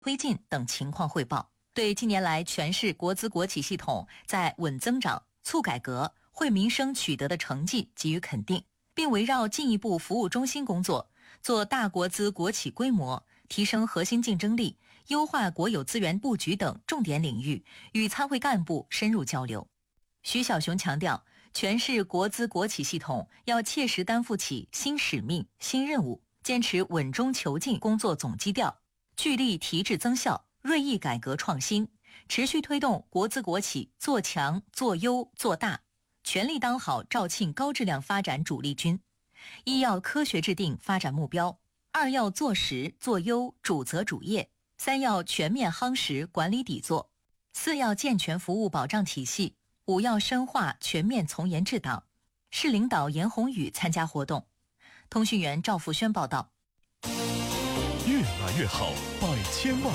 推进等情况汇报，对近年来全市国资国企系统在稳增长、促改革、惠民生取得的成绩给予肯定，并围绕进一步服务中心工作，做大国资国企规模、提升核心竞争力、优化国有资源布局等重点领域，与参会干部深入交流。徐小雄强调，全市国资国企系统要切实担负起新使命、新任务，坚持稳中求进工作总基调，聚力提质增效，锐意改革创新，持续推动国资国企做强、做优、做大，全力当好肇庆高质量发展主力军。一要科学制定发展目标，二要做实做优主责主业，三要全面夯实管理底座，四要健全服务保障体系，五要深化全面从严治党。市领导严宏宇参加活动。通讯员赵富轩报道。 越来越好，百千万。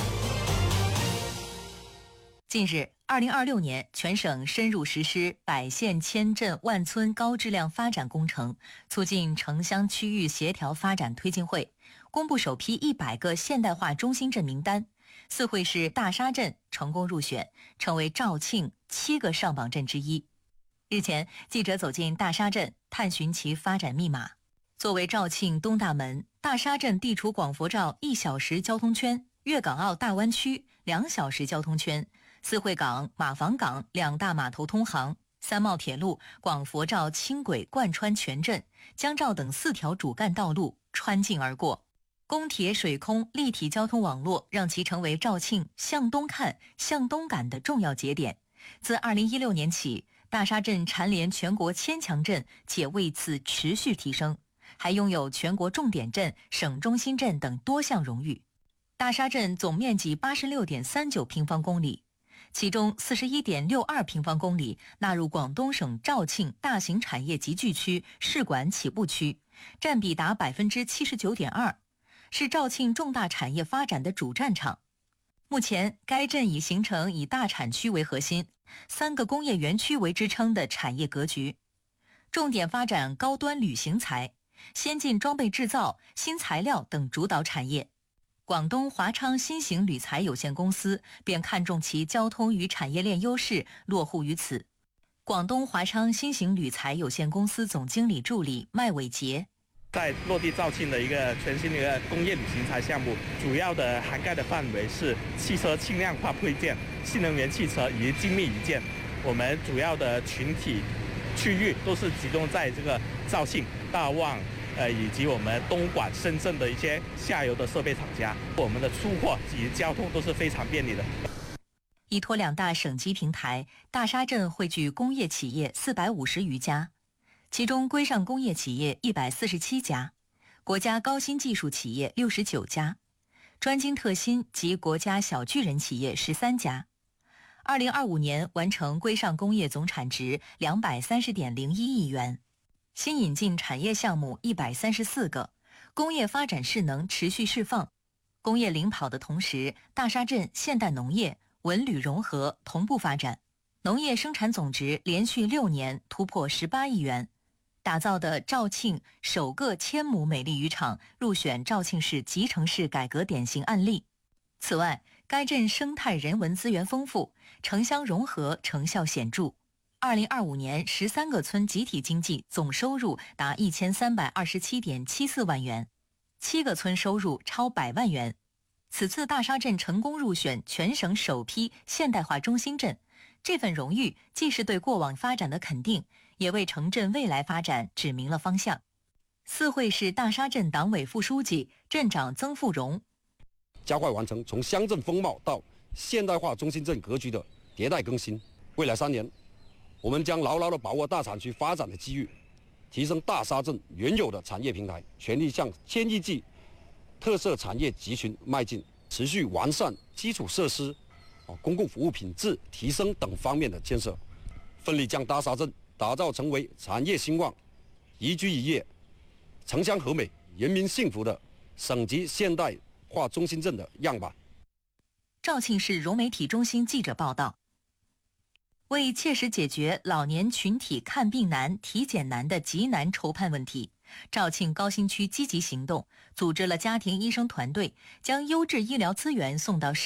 近日，2026年全省深入实施百县千镇万村高质量发展工程促进城乡区域协调发展推进会公布首批100个现代化中心镇名单，4会市大沙镇成功入选，成为肇庆7个上榜镇之一。日前，记者走进大沙镇，探寻其发展密码。作为肇庆东大门，大沙镇地处广佛肇1小时交通圈、粤港澳大湾区2小时交通圈、四惠港、马房港2大码头通航，三茂铁路、广佛肇轻轨贯穿全镇，江肇等4条主干道路穿境而过。公铁水空立体交通网络让其成为肇庆向东看、向东赶的重要节点。自2016年起，大沙镇蝉联全国千强镇，且为此持续提升，还拥有全国重点镇、省中心镇等多项荣誉。大沙镇总面积86.39平方公里，其中41.62平方公里纳入广东省肇庆大型产业集聚区市管起步区，占比达79.2%，是肇庆重大产业发展的主战场。目前，该镇已形成以大产区为核心、3个工业园区为支撑的产业格局，重点发展高端铝型材、先进装备制造、新材料等主导产业。广东华昌新型铝材有限公司便看重其交通与产业链优势，落户于此。广东华昌新型铝材有限公司总经理助理麦伟杰， 在落地肇庆的一个全新的一个工业铝型材项目，主要的涵盖的范围是汽车轻量化配件、新能源汽车以及精密仪件。我们主要的群体区域都是集中在这个肇庆、大旺，以及我们东莞、深圳的一些下游的设备厂家，我们的出货以及交通都是非常便利的。 依托2大省级平台，大沙镇汇聚工业企业450余家，其中规上工业企业147家，国家高新技术企业69家，专精特新及国家小巨人企业13家。2025年完成规上工业总产值230.01亿元。新引进产业项目134个，工业发展势能持续释放。工业领跑的同时，大沙镇现代农业、文旅融合同步发展，农业生产总值连续6年突破18亿元，打造的肇庆首个1000亩美丽渔场入选肇庆市集成式改革典型案例。此外，该镇生态人文资源丰富，城乡融合成效显著。2025年13个村集体经济总收入达1327.74万元，7个村收入超100万元。此次大沙镇成功入选全省首批现代化中心镇，这份荣誉既是对过往发展的肯定，也为城镇未来发展指明了方向。4会市大沙镇党委副书记、镇长曾富荣， 加快完成从乡镇风貌到现代化中心镇格局的迭代更新。未来3年，我们将牢牢地把握大产区发展的机遇，提升大沙镇原有的产业平台，全力向1000亿级特色产业集群迈进，持续完善基础设施、公共服务品质提升等方面的建设，奋力将大沙镇打造成为产业兴旺、宜居宜业、城乡和美、人民幸福的省级现代化中心镇的样板。 肇庆市融媒体中心记者报道。为切实解决老年群体看病难、体检难的急难筹盼问题， 肇庆高新区积极行动，组织了家庭医生团队，将优质医疗资源送到